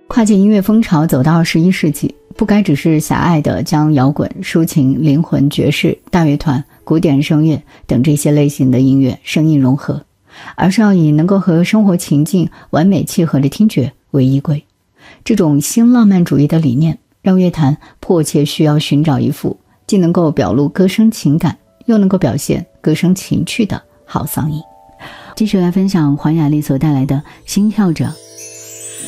跨界音乐风潮走到21世纪，不该只是狭隘的将摇滚、抒情、灵魂、爵士、大乐团、古典声乐等这些类型的音乐声音融合，而是要以能够和生活情境完美契合的听觉为依归。这种新浪漫主义的理念，让乐坛迫切需要寻找一副既能够表露歌声情感，又能够表现歌声情趣的好嗓音。继续来分享黄雅莉所带来的《心跳者》。